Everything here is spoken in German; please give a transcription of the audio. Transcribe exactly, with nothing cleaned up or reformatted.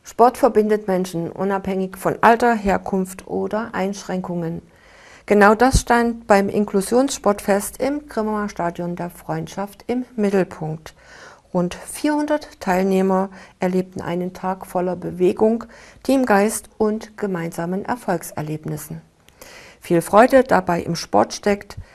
Sport verbindet Menschen, unabhängig von Alter, Herkunft oder Einschränkungen. Genau das stand beim Inklusionssportfest im Grimmer Stadion der Freundschaft im Mittelpunkt. Rund vierhundert Teilnehmer erlebten einen Tag voller Bewegung, Teamgeist und gemeinsamen Erfolgserlebnissen. Viel Freude dabei im Sport steckt,